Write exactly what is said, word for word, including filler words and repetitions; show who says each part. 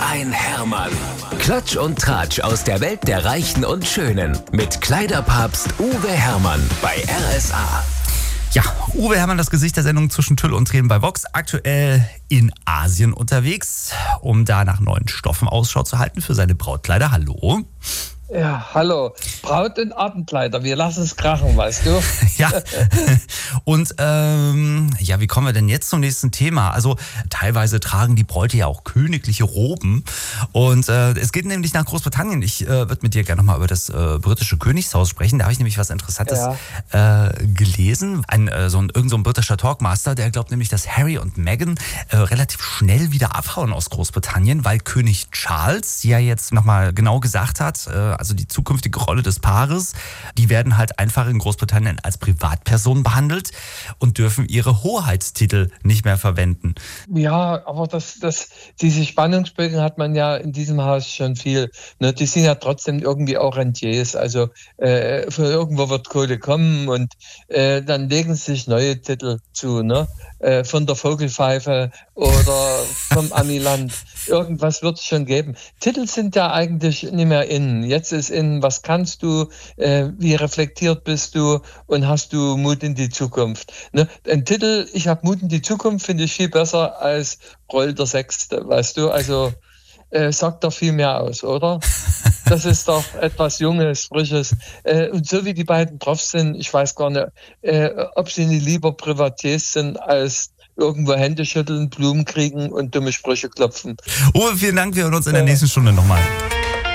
Speaker 1: ein Hermann. Klatsch und Tratsch aus der Welt der Reichen und Schönen. Mit Kleiderpapst Uwe Hermann bei R S A.
Speaker 2: Ja, Uwe Hermann, das Gesicht der Sendung zwischen Tüll und Tränen bei Vox. Aktuell in Asien unterwegs, um da nach neuen Stoffen Ausschau zu halten für seine Brautkleider. Hallo.
Speaker 3: Ja, hallo. Braut- und Abendkleider, wir lassen es krachen, weißt du?
Speaker 2: Ja, und ähm, ja, wie kommen wir denn jetzt zum nächsten Thema? Also teilweise tragen die Bräute ja auch königliche Roben und äh, es geht nämlich nach Großbritannien. Ich äh, würde mit dir gerne nochmal über das äh, britische Königshaus sprechen. Da habe ich nämlich was Interessantes ja. äh, gelesen. Ein, äh, so ein, irgend so ein britischer Talkmaster, der glaubt nämlich, dass Harry und Meghan äh, relativ schnell wieder abhauen aus Großbritannien, weil König Charles ja jetzt nochmal genau gesagt hat, äh, also die zukünftige Rolle des Paares, die werden halt einfach in Großbritannien als Privatpersonen behandelt und dürfen ihre Hoheitstitel nicht mehr verwenden.
Speaker 3: Ja, aber das, das, diese Spannungsbögen hat man ja in diesem Haus schon viel. Ne? Die sind ja trotzdem irgendwie auch Rentiers. Also äh, von irgendwo wird Kohle kommen und äh, dann legen sie sich neue Titel zu. Ne? Äh, von der Vogelpfeife oder vom Amiland. Irgendwas wird es schon geben. Titel sind ja eigentlich nicht mehr in. Jetzt ist in, was kannst du, äh, wie reflektiert bist du und hast du Mut in die Zukunft. Ne? Ein Titel, ich habe Mut in die Zukunft, finde ich viel besser als Roll der Sechste, weißt du? Also äh, sagt doch viel mehr aus, oder? Das ist doch etwas Junges, Frisches. Äh, und so wie die beiden drauf sind, ich weiß gar nicht, äh, ob sie nicht lieber Privatiers sind als irgendwo Hände schütteln, Blumen kriegen und dumme Sprüche klopfen.
Speaker 2: Uwe, vielen Dank. Wir hören uns in der nächsten Stunde nochmal.